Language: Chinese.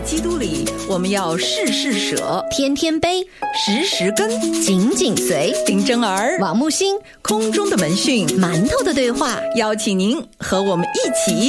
基督里，我们要事事舍， 天天悲， 时时跟， 紧紧随。 林真儿、 王木星， 空中的门讯， 馒头的对话， 邀请您和我们一起